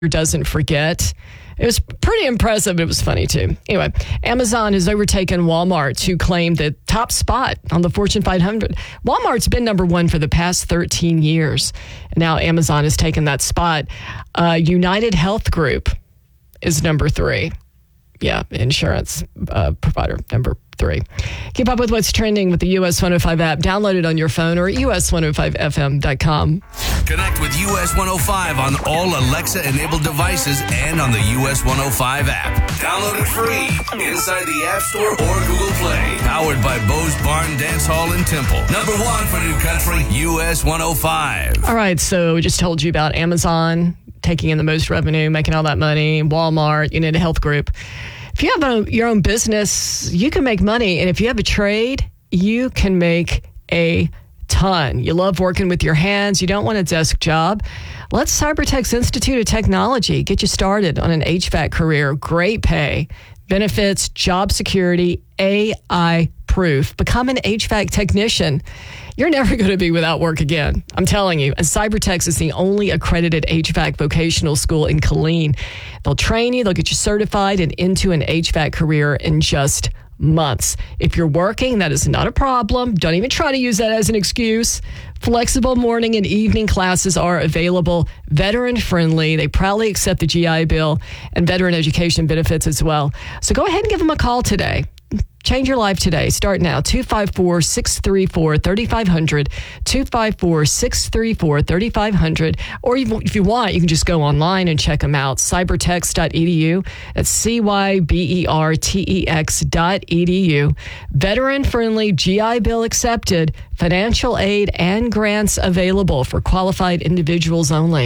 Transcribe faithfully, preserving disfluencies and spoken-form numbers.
doesn't forget. It was pretty impressive. It was funny, too. Anyway, Amazon has overtaken Walmart to claim the top spot on the Fortune five hundred. Walmart's been number one for the past thirteen years. And now Amazon has taken that spot. Uh, United Health Group is number three. Yeah, insurance uh, provider, number three. Keep up with what's trending with the U S one oh five app. Download it on your phone or U S one oh five F M dot com. Connect with U S one oh five on all Alexa-enabled devices and on the U S one oh five app. Download it free inside the App Store or Google Play. Powered by Bose Barn Dance Hall in Temple. Number one for New Country, U S one oh five. All right, so we just told you about Amazon taking in the most revenue, making all that money, Walmart, United Health Group. If you have a, your own business, you can make money. And if you have a trade, you can make a ton. You love working with your hands. You don't want a desk job. Let CyberTech's Institute of Technology get you started on an H V A C career. Great pay, benefits, job security, A I proof. Become an H V A C technician. You're never going to be without work again. I'm telling you. And CyberTech is the only accredited H V A C vocational school in Killeen. They'll train you. They'll get you certified and into an H V A C career in just months. If you're working, that is not a problem. Don't even try to use that as an excuse. Flexible morning and evening classes are available. Veteran friendly. They proudly accept the G I Bill and veteran education benefits as well. So go ahead and give them a call today. Change your life today. Start now. two five four, six three four, three five zero zero. two five four, six three four, three five zero zero. Or if you want, you can just go online and check them out. cybertex dot e d u. That's C Y B E R T E X dot E D U. Veteran-friendly, G I Bill accepted, financial aid and grants available for qualified individuals only.